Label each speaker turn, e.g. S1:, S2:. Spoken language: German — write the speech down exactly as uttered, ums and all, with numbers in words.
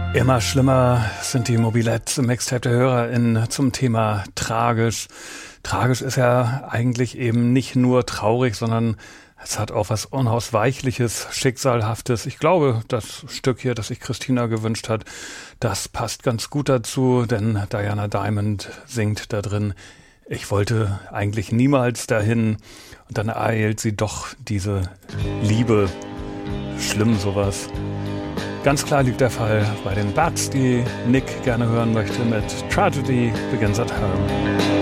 S1: Immer schlimmer sind die Mobilettes im Mixtape der HörerInnen zum Thema tragisch. Tragisch ist ja eigentlich eben nicht nur traurig, sondern es hat auch was Unausweichliches, Schicksalhaftes. Ich glaube, das Stück hier, das sich Christina gewünscht hat, das passt ganz gut dazu, denn Diana Diamond singt da drin: Ich wollte eigentlich niemals dahin, und dann ereilt sie doch diese Liebe. Schlimm sowas. Ganz klar liegt der Fall bei den Bats, die Nick gerne hören möchte mit Tragedy Begins at Home.